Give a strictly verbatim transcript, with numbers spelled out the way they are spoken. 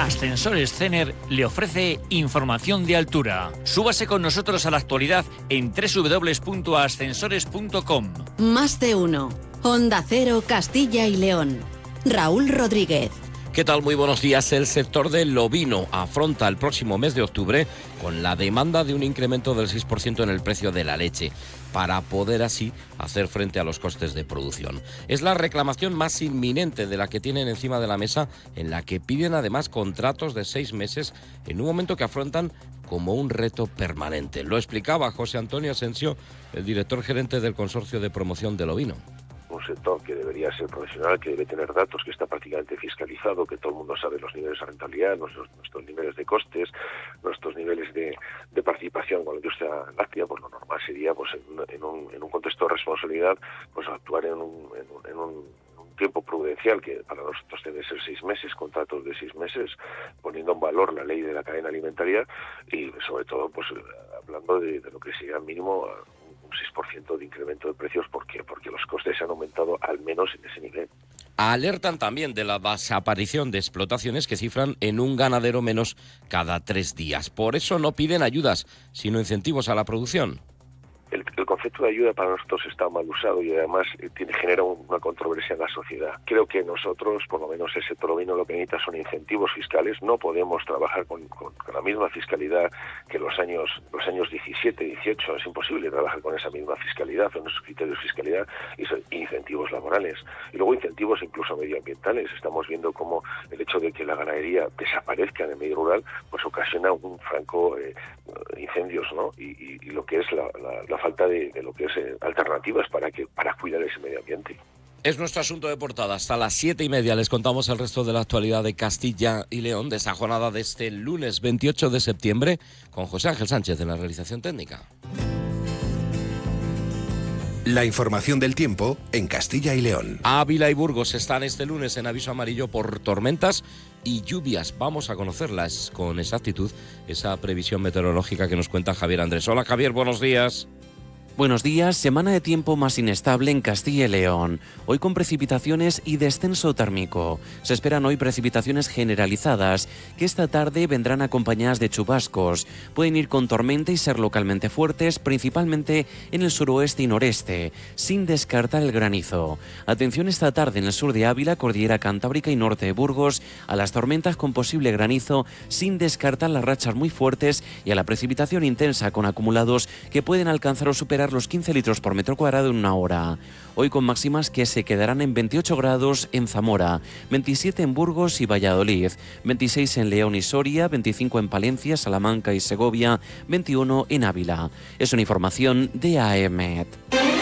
Ascensores Cener le ofrece información de altura. Súbase con nosotros a la actualidad en doble u doble u doble u punto ascensores punto com. Más de uno. Onda Cero, Castilla y León. Raúl Rodríguez. ¿Qué tal? Muy buenos días. El sector del ovino afronta el próximo mes de octubre con la demanda de un incremento del seis por ciento en el precio de la leche, para poder así hacer frente a los costes de producción. Es la reclamación más inminente de la que tienen encima de la mesa, en la que piden además contratos de seis meses en un momento que afrontan como un reto permanente. Lo explicaba José Antonio Asensio, el director gerente del Consorcio de Promoción del Ovino. Un sector que debería ser profesional, que debe tener datos, que está prácticamente fiscalizado, que todo el mundo sabe los niveles de rentabilidad, nuestros, nuestros niveles de costes, nuestros niveles de, de participación con la industria láctea. Pues lo normal sería, pues en, en, un, en un contexto de responsabilidad, pues actuar en un, en un, en un tiempo prudencial, que para nosotros debe ser seis meses, contratos de seis meses, poniendo en valor la ley de la cadena alimentaria y sobre todo pues hablando de, de lo que sería mínimo un seis por ciento de incremento de precios. ¿Por qué? Porque los costes se han aumentado al menos en ese nivel. Alertan también de la desaparición de explotaciones que cifran en un ganadero menos cada tres días. Por eso no piden ayudas, sino incentivos a la producción. El, el concepto de ayuda para nosotros está mal usado y además eh, tiene, genera una controversia en la sociedad. Creo que nosotros, por lo menos el sector ovino, lo que necesita son incentivos fiscales. No podemos trabajar con, con, con la misma fiscalidad que los años los años diecisiete, dieciocho. Es imposible trabajar con esa misma fiscalidad, con esos criterios de fiscalidad y son incentivos laborales. Y luego incentivos incluso medioambientales. Estamos viendo cómo el hecho de que la ganadería desaparezca en el medio rural pues ocasiona un franco eh, incendios, ¿no? Y, y, y lo que es la, la, la falta de, de lo que es eh, alternativas para que para cuidar ese medio ambiente. Es nuestro asunto de portada. Hasta las siete y media les contamos el resto de la actualidad de Castilla y León, de esa jornada de este lunes veintiocho de septiembre, con José Ángel Sánchez en la realización técnica. La información del tiempo en Castilla y León. Ávila y Burgos están este lunes en aviso amarillo por tormentas y lluvias. Vamos a conocerlas con exactitud, esa previsión meteorológica que nos cuenta Javier Andrés. Hola Javier, buenos días. Buenos días, semana de tiempo más inestable en Castilla y León. Hoy con precipitaciones y descenso térmico. Se esperan hoy precipitaciones generalizadas, que esta tarde vendrán acompañadas de chubascos. Pueden ir con tormenta y ser localmente fuertes, principalmente en el suroeste y noreste, sin descartar el granizo. Atención esta tarde en el sur de Ávila, Cordillera Cantábrica y norte de Burgos, a las tormentas con posible granizo, sin descartar las rachas muy fuertes y a la precipitación intensa con acumulados que pueden alcanzar o superar los quince litros por metro cuadrado en una hora. Hoy con máximas que se quedarán en veintiocho grados en Zamora, veintisiete en Burgos y Valladolid, veintiséis en León y Soria, veinticinco en Palencia, Salamanca y Segovia, veintiuno en Ávila. Es una información de A E M E T.